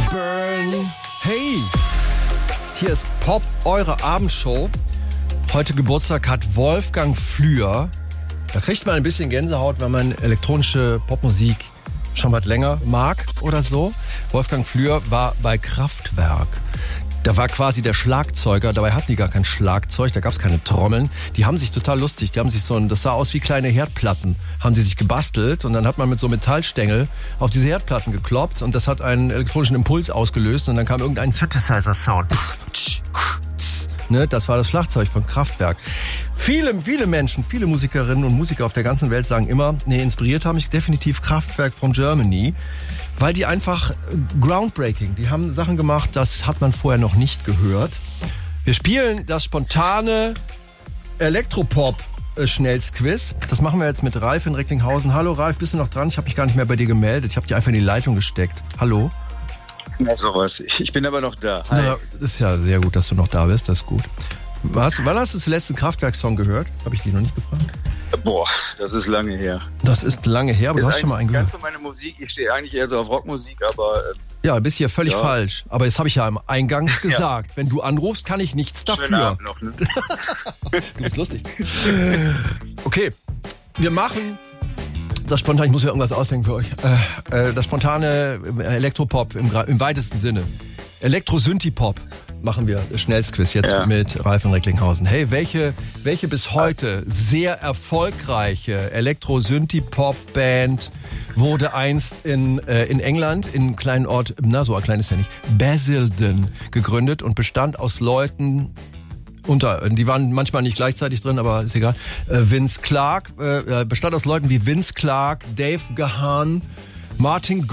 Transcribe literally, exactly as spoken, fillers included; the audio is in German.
Burn. Hey, hier ist Pop, eure Abendshow. Heute Geburtstag hat Wolfgang Flür. Da kriegt man ein bisschen Gänsehaut, wenn man elektronische Popmusik schon was länger mag oder so. Wolfgang Flür war bei Kraftwerk. Da war quasi der Schlagzeuger, dabei hatten die gar kein Schlagzeug, da gab es keine Trommeln. Die haben sich total lustig, die haben sich so ein, das sah aus wie kleine Herdplatten, haben die sich gebastelt und dann hat man mit so Metallstängel auf diese Herdplatten gekloppt und das hat einen elektronischen Impuls ausgelöst und dann kam irgendein Synthesizer-Sound. Ne, das war das Schlagzeug von Kraftwerk. Viele, viele Menschen, viele Musikerinnen und Musiker auf der ganzen Welt sagen immer, nee, inspiriert haben mich definitiv Kraftwerk from Germany, weil die einfach groundbreaking, die haben Sachen gemacht, das hat man vorher noch nicht gehört. Wir spielen das spontane Elektropop-Schnellsquiz. Das machen wir jetzt mit Ralf in Recklinghausen. Hallo Ralf, bist du noch dran? Ich habe mich gar nicht mehr bei dir gemeldet. Ich habe dich einfach in die Leitung gesteckt. Hallo? Ja, sowas. Ich bin aber noch da. Hi. Na, das ist ja sehr gut, dass du noch da bist. Das ist gut. Was, wann hast du den letzten Kraftwerk-Song gehört? Das habe ich dich noch nicht gefragt. Boah, das ist lange her. Das ist lange her, aber ist du hast schon mal einen gehört. Ganz so meine Musik. Ich stehe eigentlich eher so auf Rockmusik, aber... Ähm, ja, bist hier völlig ja. falsch. Aber jetzt habe ich ja eingangs gesagt, ja. Wenn du anrufst, kann ich nichts Schönen dafür. Abend noch, ne? Du bist lustig. Okay, wir machen... Das spontan, ich muss mir irgendwas ausdenken für euch. Äh, äh, das spontane Elektropop im, im weitesten Sinne. Elektro-Synthie-Pop machen wir Schnellsquiz jetzt ja. mit Ralf in Recklinghausen. Hey, welche, welche bis heute sehr erfolgreiche Elektro-Synthie-Pop-Band wurde einst in, äh, in England, in einem kleinen Ort, na so ein kleines ja nicht, Basildon gegründet und bestand aus Leuten... Unter, die waren manchmal nicht gleichzeitig drin, aber ist egal. Äh, Vince Clarke, äh, bestand aus Leuten wie Vince Clarke, Dave Gahan, Martin